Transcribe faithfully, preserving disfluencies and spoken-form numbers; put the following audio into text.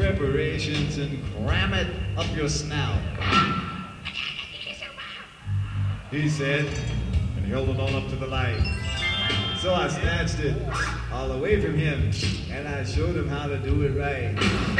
preparations and cram it up your snout. He said, and held it on up to the light. So I snatched it all away from him, and I showed him how to do it right.